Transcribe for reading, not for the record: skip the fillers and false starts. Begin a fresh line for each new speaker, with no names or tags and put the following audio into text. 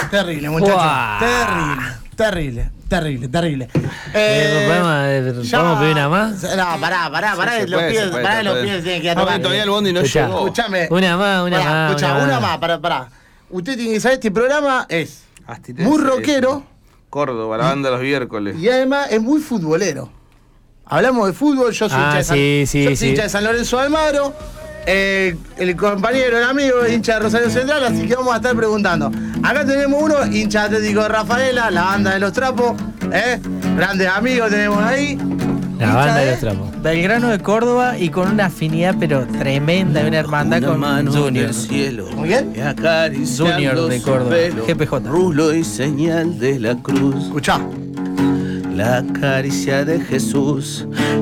Terrible, muchachos.
Wow.
Terrible.
¿Vamos a pedir una más?
No, pará, los pibes tienen que ir a tocar.
Todavía el bondi no llegó.
Escuchame.
Una más.
Escuchá, una más, pará. Usted tiene que saber, este programa es muy rockero.
Córdoba, la banda los miércoles.
Y además es muy futbolero. Hablamos de fútbol, yo soy hincha de San Lorenzo de Almagro. El compañero, el amigo, es hincha de Rosario Central, así que vamos a estar preguntando. Acá tenemos uno, hincha Atlético de Rafaela, la banda de los trapos, grandes amigos tenemos ahí.
La banda de los trapos.
Belgrano de Córdoba y con una afinidad pero tremenda, una hermandad con Junior.
¿Muy bien?
Junior de Córdoba, GPJ.
Rulo y señal de la cruz.
Escuchá.
La caricia de Jesús